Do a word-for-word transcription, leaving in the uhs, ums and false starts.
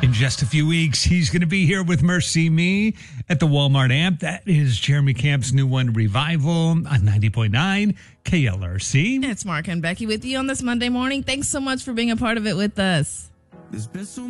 In just a few weeks, he's going to be here with Mercy Me at the Walmart Amp. That is Jeremy Camp's new one, Revival, on ninety point nine K L R C. It's Mark and Becky with you on this Monday morning. Thanks so much for being a part of it with us. There's been so